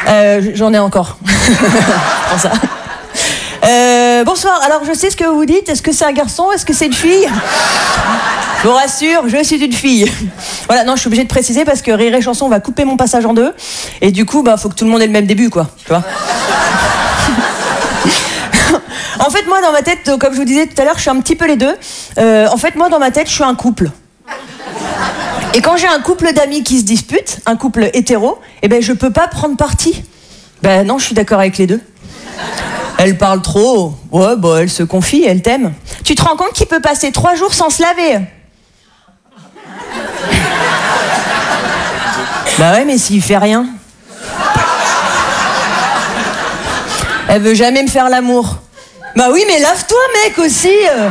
J'en ai encore. Pour ça. Bonsoir, alors je sais ce que vous dites, est-ce que c'est un garçon, est-ce que c'est une fille? Je vous rassure, je suis une fille. Voilà, non, je suis obligée de préciser parce que Rire et Chanson va couper mon passage en deux. Et du coup, faut que tout le monde ait le même début, quoi. Tu vois. En fait, moi, dans ma tête, comme je vous disais tout à l'heure, je suis un petit peu les deux. En fait, moi, dans ma tête, je suis un couple. Et quand j'ai un couple d'amis qui se disputent, un couple hétéro, je peux pas prendre parti. Non, je suis d'accord avec les deux. Elle parle trop. Ouais, elle se confie, elle t'aime. Tu te rends compte qu'il peut passer 3 jours sans se laver? Ouais, mais s'il fait rien. Elle veut jamais me faire l'amour. Oui, mais lave-toi, mec, aussi.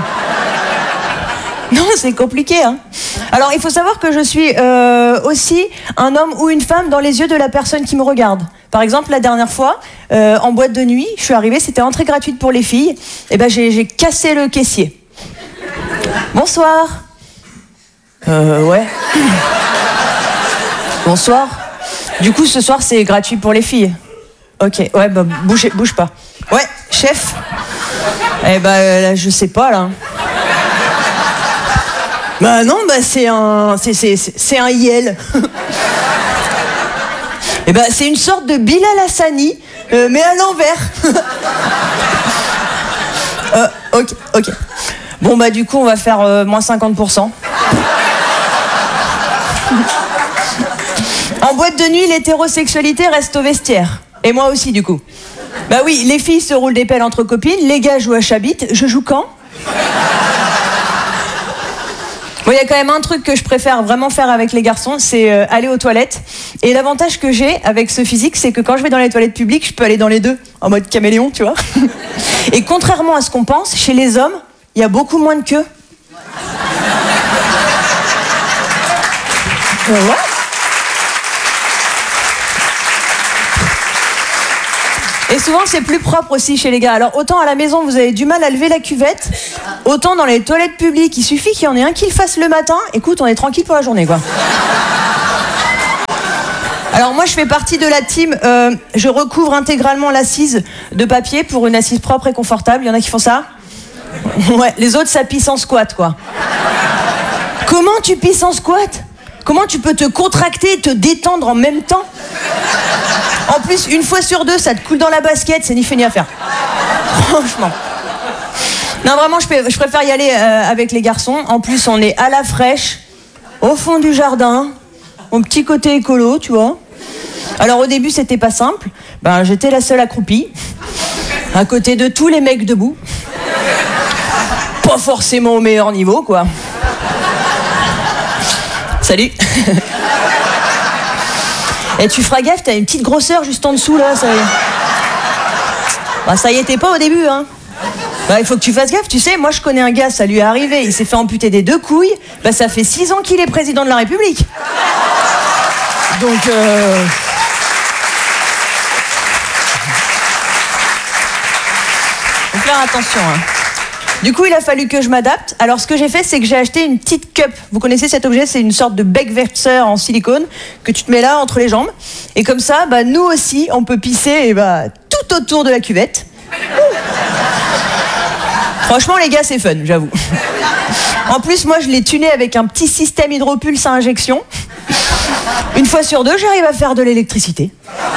Non, c'est compliqué, hein. Alors, il faut savoir que je suis aussi un homme ou une femme dans les yeux de la personne qui me regarde. Par exemple, la dernière fois, en boîte de nuit, je suis arrivée, c'était entrée gratuite pour les filles. J'ai cassé le caissier. Bonsoir. Ouais. Bonsoir. Du coup, ce soir, c'est gratuit pour les filles. Ok, ouais, bouge pas. Ouais, chef. Là, je sais pas, là. Non, c'est un Yel. C'est une sorte de Bilal Hassani, mais à l'envers. Ok. Bon, du coup, on va faire moins 50%. En boîte de nuit, l'hétérosexualité reste au vestiaire. Et moi aussi, du coup. Oui, les filles se roulent des pelles entre copines, les gars jouent à Chabit. Je joue quand? Il y a quand même un truc que je préfère vraiment faire avec les garçons, c'est aller aux toilettes. Et l'avantage que j'ai avec ce physique, c'est que quand je vais dans les toilettes publiques, je peux aller dans les deux, en mode caméléon, tu vois. Et contrairement à ce qu'on pense, chez les hommes, il y a beaucoup moins de queue. Ouais. Et souvent, c'est plus propre aussi chez les gars. Alors, autant à la maison, vous avez du mal à lever la cuvette, autant dans les toilettes publiques, il suffit qu'il y en ait un qui le fasse le matin. Écoute, on est tranquille pour la journée, quoi. Alors, moi, je fais partie de la team. Je recouvre intégralement l'assise de papier pour une assise propre et confortable. Il y en a qui font ça? Ouais, les autres, ça pisse en squat, quoi. Comment tu pisses en squat? Comment tu peux te contracter et te détendre en même temps? En plus, une fois sur deux, ça te coule dans la basket, c'est ni fait ni à faire. Franchement. Non, vraiment, je préfère y aller avec les garçons. En plus, on est à la fraîche, au fond du jardin, mon petit côté écolo, tu vois. Alors, au début, c'était pas simple. J'étais la seule accroupie, à côté de tous les mecs debout. Pas forcément au meilleur niveau, quoi. Salut. Et tu feras gaffe, t'as une petite grosseur juste en dessous, là, ça y est. Ça y était pas au début, hein. Il faut que tu fasses gaffe, tu sais, moi je connais un gars, ça lui est arrivé, il s'est fait amputer des 2 couilles, ça fait 6 ans qu'il est président de la République. Donc, faut faire attention, hein. Du coup, il a fallu que je m'adapte. Alors, ce que j'ai fait, c'est que j'ai acheté une petite cup. Vous connaissez cet objet? C'est une sorte de bec-verseur en silicone que tu te mets là, entre les jambes. Et comme ça, nous aussi, on peut pisser tout autour de la cuvette. Franchement, les gars, c'est fun, j'avoue. En plus, moi, je l'ai tuné avec un petit système hydropulse à injection. Une fois sur 2, j'arrive à faire de l'électricité.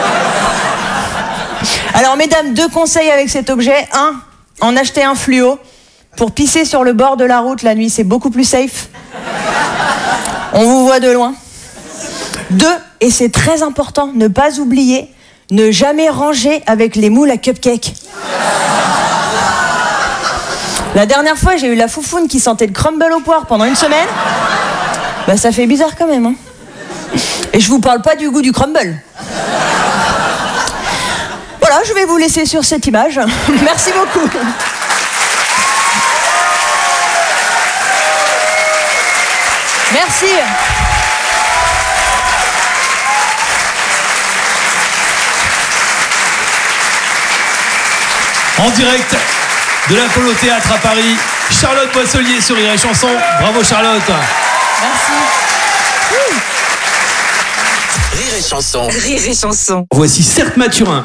Alors, mesdames, 2 conseils avec cet objet. 1, en acheter un fluo. Pour pisser sur le bord de la route la nuit, c'est beaucoup plus safe. On vous voit de loin. 2, et c'est très important, ne pas oublier, ne jamais ranger avec les moules à cupcake. La dernière fois, j'ai eu la foufoune qui sentait le crumble aux poires pendant une semaine. Ça fait bizarre quand même, hein. Et je vous parle pas du goût du crumble. Voilà, je vais vous laisser sur cette image. Merci beaucoup. Merci. En direct de l'Apollo Théâtre à Paris, Charlotte Boisselier sur Rire et Chanson. Bravo Charlotte. Merci. Rire et Chanson. Rire et Chanson. Voici Certes Mathurin.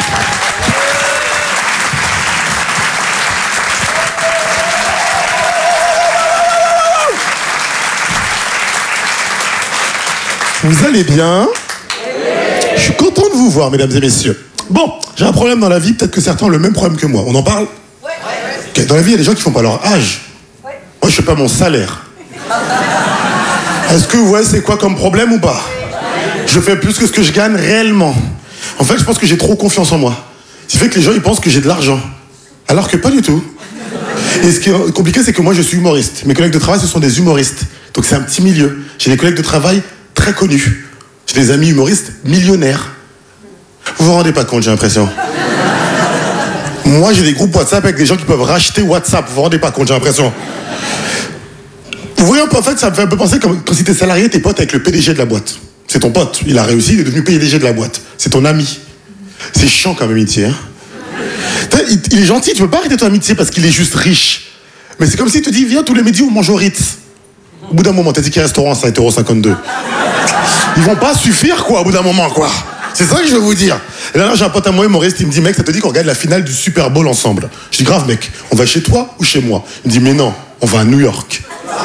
Vous allez bien? Je suis content de vous voir, mesdames et messieurs. Bon, j'ai un problème dans la vie, peut-être que certains ont le même problème que moi. On en parle? Okay, dans la vie, il y a des gens qui font pas leur âge. Moi, je fais pas mon salaire. Est-ce que vous voyez c'est quoi comme problème ou pas? Je fais plus que ce que je gagne réellement. En fait, je pense que j'ai trop confiance en moi. Ce qui fait que les gens, ils pensent que j'ai de l'argent. Alors que pas du tout. Et ce qui est compliqué, c'est que moi, je suis humoriste. Mes collègues de travail, ce sont des humoristes. Donc c'est un petit milieu. J'ai des collègues de travail très connus. J'ai des amis humoristes millionnaires. Vous vous rendez pas compte, j'ai l'impression. Moi, j'ai des groupes WhatsApp avec des gens qui peuvent racheter WhatsApp. Vous vous rendez pas compte, j'ai l'impression. Vous voyez, en fait, ça me fait un peu penser comme si t'es salarié, t'es pote avec le PDG de la boîte. C'est ton pote. Il a réussi, il est devenu PDG de la boîte. C'est ton ami. C'est chiant comme amitié, hein. Il est gentil, tu peux pas arrêter ton amitié parce qu'il est juste riche. Mais c'est comme s'il te dit, viens tous les midis, on mange au Ritz. Au bout d'un moment, t'as dit qu'il restaurant à 5,52 €. Ils vont pas suffire, quoi, au bout d'un moment, quoi. C'est ça que je veux vous dire. Et là, j'ai un pote à moi humoriste, il me dit, mec, ça te dit qu'on regarde la finale du Super Bowl ensemble? Je dis, grave, mec, on va chez toi ou chez moi? Il me dit, mais non, on va à New York.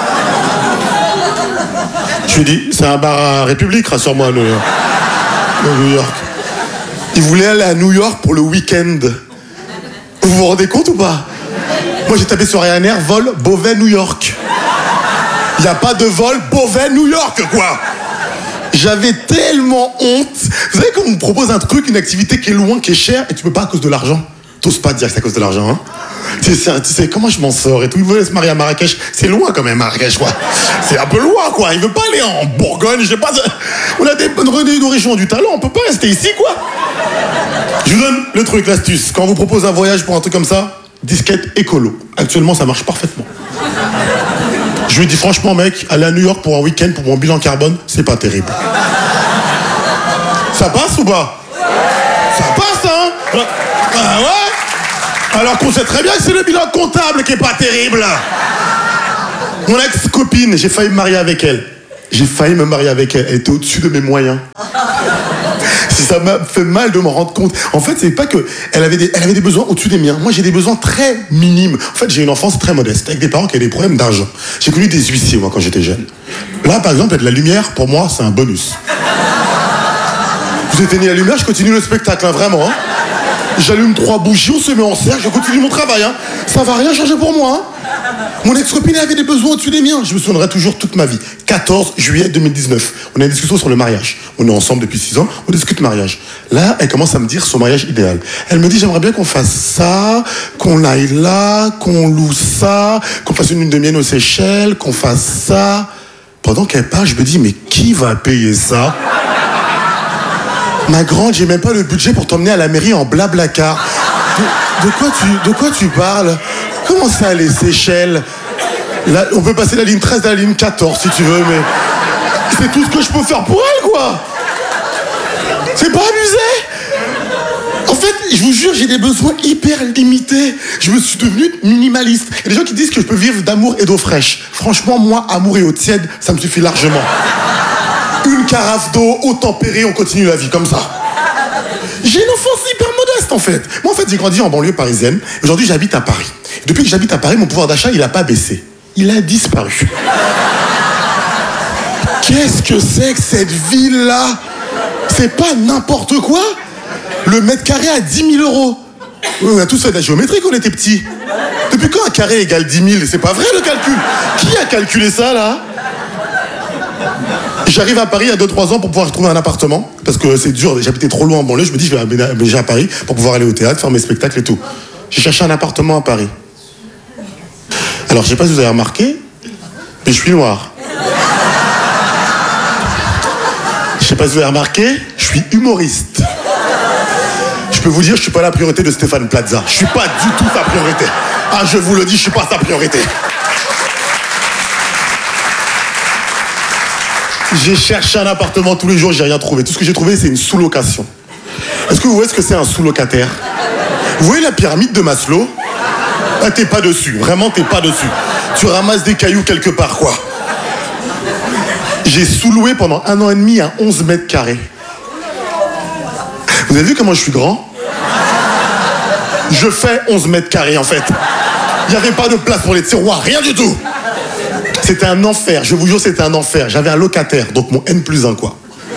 Je lui dis, c'est un bar à République, rassure-moi, New York. Il voulait aller à New York pour le week-end. Vous vous rendez compte ou pas? Moi, j'ai tapé sur Ryanair, vol Beauvais-New York. Il n'y a pas de vol Beauvais-New York, quoi. J'avais tellement honte. Vous savez quand on me propose un truc, une activité qui est loin, qui est chère, et tu peux pas à cause de l'argent. T'oses pas dire que c'est à cause de l'argent, hein. Tu sais comment je m'en sors et tout. Il veut se marier à Marrakech. C'est loin quand même, Marrakech, quoi. C'est un peu loin, quoi. Il veut pas aller en Bourgogne, je sais pas. On a nos régions du talent, on peut pas rester ici, quoi. Je vous donne le truc, l'astuce. Quand on vous propose un voyage pour un truc comme ça, disquette écolo. Actuellement, ça marche parfaitement. Je lui dis franchement, mec, aller à New York pour un week-end pour mon bilan carbone, c'est pas terrible. Ça passe ou pas? Ça passe, hein? Ah ouais? Alors qu'on sait très bien que c'est le bilan comptable qui est pas terrible. Mon ex-copine, j'ai failli me marier avec elle. J'ai failli me marier avec elle. Elle était au-dessus de mes moyens. Ça m'a fait mal de m'en rendre compte. En fait, c'est pas que elle avait des besoins au-dessus des miens. Moi, j'ai des besoins très minimes. En fait, j'ai une enfance très modeste, avec des parents qui avaient des problèmes d'argent. J'ai connu des huissiers, moi, quand j'étais jeune. Là, par exemple, de la lumière, pour moi, c'est un bonus. Vous éteignez la lumière, je continue le spectacle, hein, vraiment. Hein. J'allume 3 bougies, on se met en cercle, je continue mon travail. Hein. Ça va rien changer pour moi. Hein. Mon ex-copine avait des besoins au-dessus des miens. Je me souviendrai toujours toute ma vie. 14 juillet 2019. On a une discussion sur le mariage. On est ensemble depuis 6 ans. On discute mariage. Là, elle commence à me dire son mariage idéal. Elle me dit, j'aimerais bien qu'on fasse ça, qu'on aille là, qu'on loue ça, qu'on fasse une lune de miel aux Seychelles, qu'on fasse ça. Pendant qu'elle parle, je me dis, mais qui va payer ça? Ma grande, j'ai même pas le budget pour t'emmener à la mairie en blablacar. De quoi tu parles? Comment ça, les Seychelles? Là, on peut passer la ligne 13 à la ligne 14, si tu veux, mais... C'est tout ce que je peux faire pour elle, quoi. C'est pas abusé. En fait, je vous jure, j'ai des besoins hyper limités. Je me suis devenu minimaliste. Il y a des gens qui disent que je peux vivre d'amour et d'eau fraîche. Franchement, moi, amour et eau tiède, ça me suffit largement. Une carafe d'eau, eau tempérée, on continue la vie, comme ça. J'ai une enfance hyper modeste, en fait. Moi, en fait, j'ai grandi en banlieue parisienne. Aujourd'hui, j'habite à Paris. Depuis que j'habite à Paris, mon pouvoir d'achat, il n'a pas baissé. Il a disparu. Qu'est-ce que c'est que cette ville-là? C'est pas n'importe quoi. Le mètre carré à 10 000 €. On a tous fait de la géométrie quand on était petits. Depuis quand un carré égale 10 000? C'est pas vrai, le calcul. Qui a calculé ça, là? J'arrive à Paris il y a 2-3 ans pour pouvoir trouver un appartement. Parce que c'est dur, j'habitais trop loin en banlieue. Je me dis, je vais aménager à Paris pour pouvoir aller au théâtre, faire mes spectacles et tout. J'ai cherché un appartement à Paris. Alors, je sais pas si vous avez remarqué, mais je suis noir. Je sais pas si vous avez remarqué, je suis humoriste. Je peux vous dire, je suis pas la priorité de Stéphane Plaza. Je suis pas du tout sa priorité. Ah, je vous le dis, je suis pas sa priorité. J'ai cherché un appartement tous les jours, j'ai rien trouvé. Tout ce que j'ai trouvé, c'est une sous-location. Est-ce que vous voyez ce que c'est un sous-locataire? Vous voyez la pyramide de Maslow? Ah, t'es pas dessus, vraiment t'es pas dessus. Tu ramasses des cailloux quelque part, quoi. J'ai sous-loué pendant 1 an et demi à 11 mètres carrés. Vous avez vu comment je suis grand? Je fais 11 mètres carrés en fait. Il n'y avait pas de place pour les tiroirs, rien du tout. C'était un enfer, je vous jure, c'était un enfer. J'avais un locataire, donc mon N+1 quoi.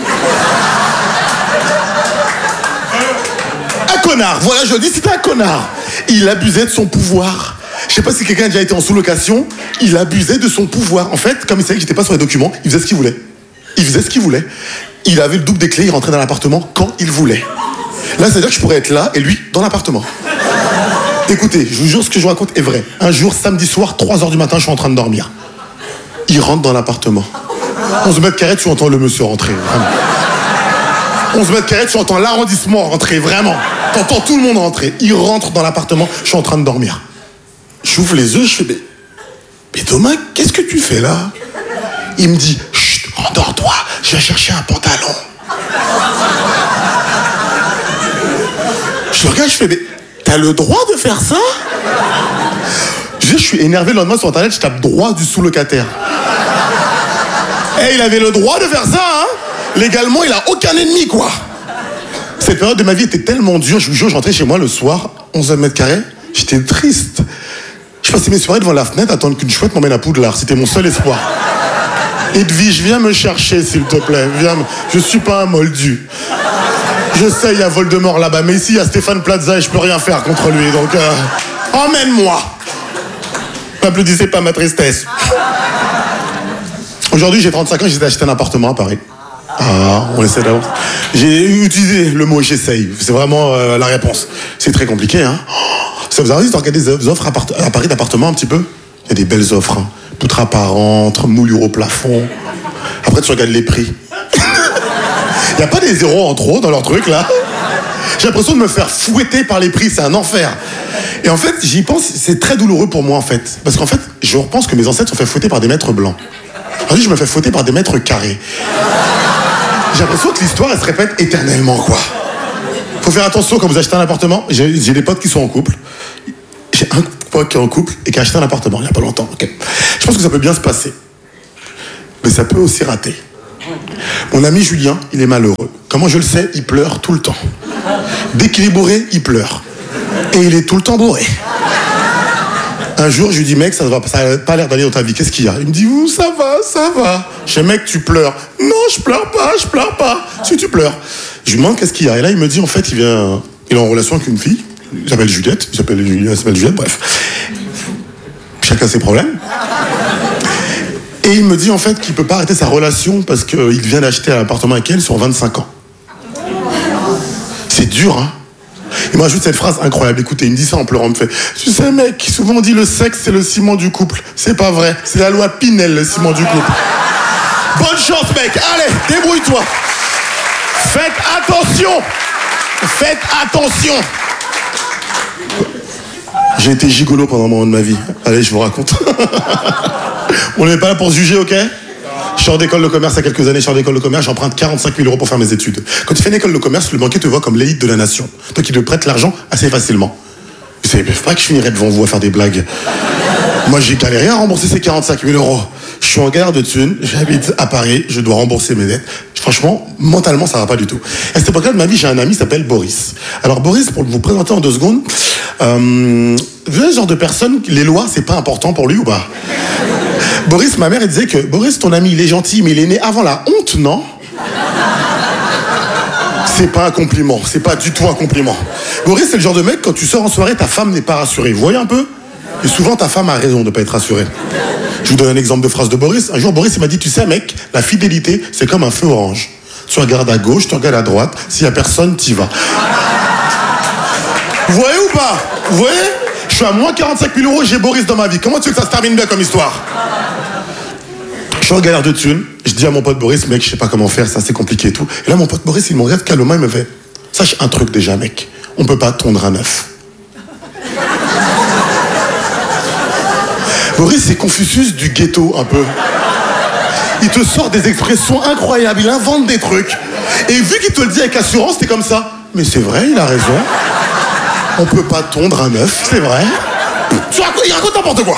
Un connard, voilà, je dis, c'était un connard. Il abusait de son pouvoir. Je sais pas si quelqu'un a déjà été en sous-location, il abusait de son pouvoir. En fait, comme il savait que j'étais pas sur les documents, il faisait ce qu'il voulait. Il faisait ce qu'il voulait. Il avait le double des clés, il rentrait dans l'appartement quand il voulait. Là, c'est-à-dire que je pourrais être là et lui dans l'appartement. Écoutez, je vous jure, ce que je vous raconte est vrai. Un jour, samedi soir, 3h du matin, je suis en train de dormir. Il rentre dans l'appartement. 11 mètres carrés, tu entends le monsieur rentrer, vraiment. 11 mètres carrés, tu entends l'arrondissement rentrer, vraiment. T'entends tout le monde rentrer. Il rentre dans l'appartement, je suis en train de dormir. J'ouvre les yeux, je fais, mais Thomas, qu'est-ce que tu fais là? Il me dit, chut, endors-toi, je vais chercher un pantalon. Je le regarde, je fais, mais t'as le droit de faire ça? Je suis énervé le lendemain sur internet, je tape droit du sous-locataire. Il avait le droit de faire ça, hein? Légalement, il a aucun ennemi, quoi. Cette période de ma vie était tellement dure, je vous jure, je rentrais chez moi le soir, 11 mètres carrés, j'étais triste. Je passais mes soirées devant la fenêtre, attendre qu'une chouette m'emmène à Poudlard, c'était mon seul espoir. Edwige, viens me chercher, s'il te plaît, je suis pas un moldu. Je sais, il y a Voldemort là-bas, mais ici, il y a Stéphane Plaza et je peux rien faire contre lui, donc emmène-moi. N'applaudissez pas ma tristesse. Aujourd'hui, j'ai 35 ans, j'ai acheté un appartement à Paris. On essaie d'abord. J'ai utilisé le mot j'essaye, c'est vraiment la réponse. C'est très compliqué, hein. Ça vous arrive de regarder des offres à Paris d'appartements un petit peu? Il y a des belles offres, hein. Poutres apparentes, moulures au plafond. Après, tu regardes les prix. Il n'y a pas des zéros en trop dans leur truc, là. J'ai l'impression de me faire fouetter par les prix, c'est un enfer. Et en fait, j'y pense, c'est très douloureux pour moi, en fait. Parce qu'en fait, je repense que mes ancêtres sont fait fouetter par des maîtres blancs. Aujourd'hui, je me fais fouetter par des maîtres carrés. J'ai l'impression que l'histoire, elle se répète éternellement, quoi. Faut faire attention quand vous achetez un appartement. J'ai des potes qui sont en couple. J'ai un pote qui est en couple et qui a acheté un appartement il n'y a pas longtemps. Okay. Je pense que ça peut bien se passer. Mais ça peut aussi rater. Mon ami Julien, il est malheureux. Comment je le sais? Il pleure tout le temps. Dès qu'il est bourré, il pleure. Et il est tout le temps bourré. Un jour, je lui dis, mec, ça n'a pas l'air d'aller dans ta vie. Qu'est-ce qu'il y a? Il me dit, ça va, ça va. Je dis, mec, tu pleures. Non, je pleure pas. Si tu pleures. Je lui demande qu'est-ce qu'il y a. Et là, il me dit, en fait, il est en relation avec une fille. Il s'appelle Juliette. Bref. Chacun ses problèmes. Et il me dit, en fait, qu'il peut pas arrêter sa relation parce qu'il vient d'acheter un appartement avec elle sur 25 ans. C'est dur, hein? Il me rajoute cette phrase incroyable. Écoutez, il me dit ça en pleurant. Il me fait, tu sais, mec, souvent on dit le sexe, c'est le ciment du couple. C'est pas vrai. C'est la loi Pinel, le ciment du couple. Bonne chance, mec. Allez, débrouille-toi. Faites attention. J'ai été gigolo pendant un moment de ma vie. Allez, je vous raconte. On n'est pas là pour se juger, ok? Je sors d'école de commerce à quelques années, j'emprunte 45 000 € pour faire mes études. Quand tu fais une école de commerce, le banquier te voit comme l'élite de la nation. Toi qui te prête l'argent assez facilement. Tu sais, faut pas que je finirais devant vous à faire des blagues. Moi, j'ai galéré à rembourser ces 45 000 €. Je suis en galère de thunes, j'habite à Paris, je dois rembourser mes dettes. Franchement, mentalement, ça va pas du tout. À cette époque-là de ma vie, j'ai un ami qui s'appelle Boris. Alors Boris, pour vous présenter en 2 secondes, vous avez ce genre de personne, les lois, c'est pas important pour lui ou pas? Boris, ma mère, elle disait que Boris, ton ami, il est gentil, mais il est né avant la honte, non? C'est pas un compliment, c'est pas du tout un compliment. Boris, c'est le genre de mec, quand tu sors en soirée, ta femme n'est pas rassurée. Vous voyez un peu? Et souvent, ta femme a raison de pas être rassurée. Je vous donne un exemple de phrase de Boris. Un jour, Boris, il m'a dit, tu sais, mec, la fidélité, c'est comme un feu orange. Tu regardes à gauche, tu regardes à droite, s'il y a personne, t'y vas. Vous voyez ou pas? Vous voyez? Je suis à moins 45 000 €, j'ai Boris dans ma vie. Comment tu veux que ça se termine bien comme histoire? Je suis en galère de thunes. Je dis à mon pote Boris, mec, je sais pas comment faire, ça c'est compliqué et tout. Et là, mon pote Boris, il me regarde calmement, il me fait, sache un truc déjà, mec, on peut pas tondre un œuf. Boris, c'est Confucius du ghetto, un peu. Il te sort des expressions incroyables, il invente des trucs. Et vu qu'il te le dit avec assurance, t'es comme ça. Mais c'est vrai, il a raison. On peut pas tondre un œuf, c'est vrai. Il raconte n'importe quoi.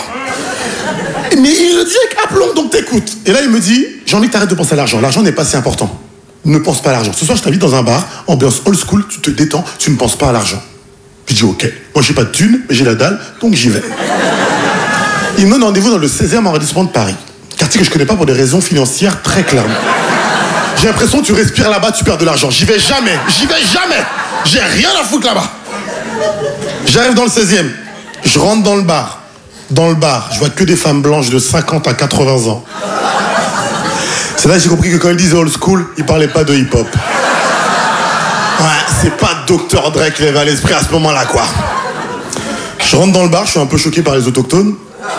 Mais il le dit avec aplomb, donc t'écoutes. Et là, il me dit, j'ai envie que t'arrêtes de penser à l'argent. L'argent n'est pas si important. ne pense pas à l'argent. Ce soir, je t'invite dans un bar, ambiance old school, tu te détends, tu ne penses pas à l'argent. Je dis ok, moi j'ai pas de thune, mais j'ai la dalle, donc j'y vais. Il me donne rendez-vous dans le 16e arrondissement de Paris. Quartier que je connais pas pour des raisons financières très clairement. J'ai l'impression que tu respires là-bas, tu perds de l'argent. J'y vais jamais. J'ai rien à foutre là-bas. J'arrive dans le 16e, je rentre dans le bar. Dans le bar, je vois que des femmes blanches de 50 à 80 ans. C'est là que j'ai compris que quand ils disaient old school, ils parlaient pas de hip-hop. Ouais, c'est pas Dr. Dre qui l'avait à l'esprit à ce moment-là, quoi. Je rentre dans le bar, je suis un peu choqué par les autochtones.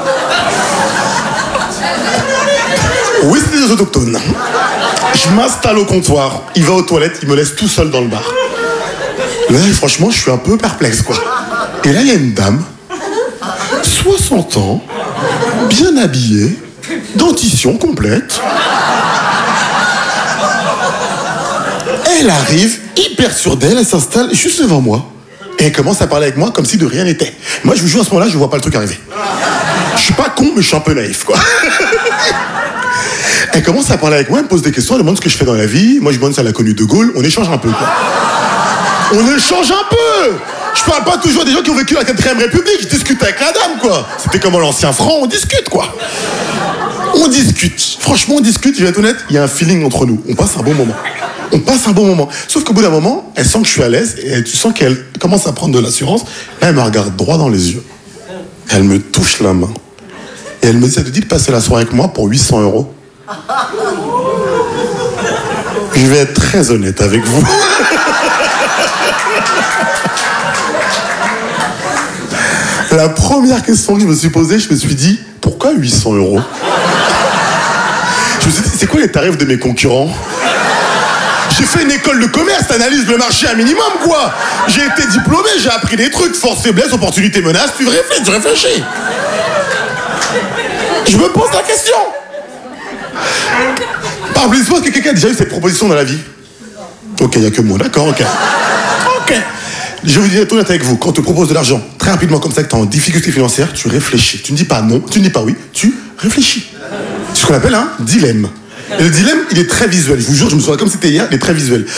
Oui, c'est des autochtones. Je m'installe au comptoir, il va aux toilettes, il me laisse tout seul dans le bar. Là, franchement, je suis un peu perplexe, quoi. Et là, il y a une dame, 60 ans, bien habillée, dentition complète. Elle arrive, hyper sûre d'elle, elle s'installe juste devant moi. Et elle commence à parler avec moi comme si de rien n'était. Moi, je vous jure, à ce moment-là, je vois pas le truc arriver. Je suis pas con, mais je suis un peu naïf, quoi. Elle commence à parler avec moi, elle me pose des questions, elle demande ce que je fais dans la vie. Moi, je demande si elle a connu De Gaulle. On échange un peu, quoi. On échange un peu. Je parle pas toujours des gens qui ont vécu la 4ème République. Je discute avec la dame, quoi. C'était comme l'ancien franc, on discute, quoi. On discute. Franchement, on discute, je vais être honnête, il y a un feeling entre nous. On passe un bon moment. Sauf qu'au bout d'un moment, elle sent que je suis à l'aise et tu sens qu'elle commence à prendre de l'assurance. Là, elle me regarde droit dans les yeux. Elle me touche la main. Et elle me dit, ça te dit de passer la soirée avec moi pour 800 €? Je vais être très honnête avec vous. La première question que je me suis posée, je me suis dit, pourquoi 800 €? Je me suis dit, c'est quoi les tarifs de mes concurrents? J'ai fait une école de commerce, t'analyses le marché un minimum, quoi. J'ai été diplômé, j'ai appris des trucs, force, faiblesse, opportunité, menace, tu réfléchis. Je me pose la question. Par exemple, est-ce que quelqu'un a déjà eu cette proposition dans la vie? Ok, il n'y a que moi, d'accord, ok. Je vais vous dire tout net avec vous, quand on te propose de l'argent, très rapidement comme ça, que tu es en difficulté financière, tu réfléchis. Tu ne dis pas non, tu ne dis pas oui, tu réfléchis. C'est ce qu'on appelle un dilemme. Et le dilemme, il est très visuel. Je vous jure, je me souviens comme c'était hier, il est très visuel.